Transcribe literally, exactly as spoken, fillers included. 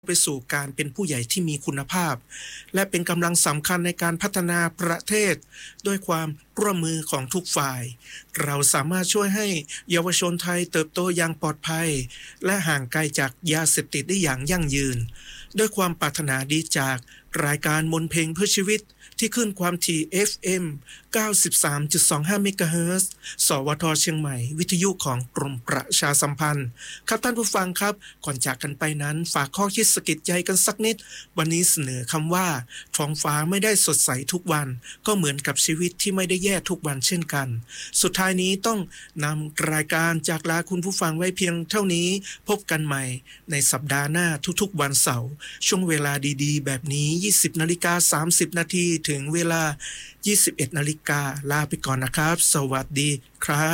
ไปสู่การเป็นผู้ใหญ่ที่มีคุณภาพและเป็นกำลังสำคัญในการพัฒนาประเทศด้วยความร่วมมือของทุกฝ่ายเราสามารถช่วยให้เยาวชนไทยเติบโตอย่างปลอดภัยและห่างไกลจากยาเสพติดได้อย่างยั่งยืนด้วยความปรารถนาดีจากรายการมนต์เพลงเพื่อชีวิตที่ขึ้นความถี่ เอฟ เอ็ม เก้าสิบสามจุดสองห้า เมกะเฮิรตซ์ สวท เชียงใหม่วิทยุของกรมประชาสัมพันธ์ครับท่านผู้ฟังครับก่อนจากกันไปนั้นฝากข้อคิดสะกิดใจกันสักนิดวันนี้เสนอคำว่าท้องฟ้าไม่ได้สดใสทุกวันก็เหมือนกับชีวิตที่ไม่ได้แย่ทุกวันเช่นกันสุดท้ายนี้ต้องนำรายการจากลาคุณผู้ฟังไว้เพียงเท่านี้พบกันใหม่ในสัปดาห์หน้าทุกๆวันเสาร์ช่วงเวลาดีๆแบบนี้ ยี่สิบนาฬิกาสามสิบนาทีถึงเวลา ยี่สิบเอ็ดนาฬิกาลาไปก่อนนะครับสวัสดีครับ